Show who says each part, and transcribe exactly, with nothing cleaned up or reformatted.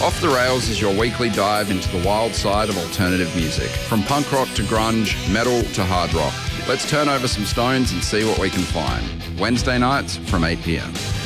Speaker 1: Off the Rails is your weekly dive into the wild side of alternative music. From punk rock to grunge, metal to hard rock. Let's turn over some stones and see what we can find. Wednesday nights from eight p m.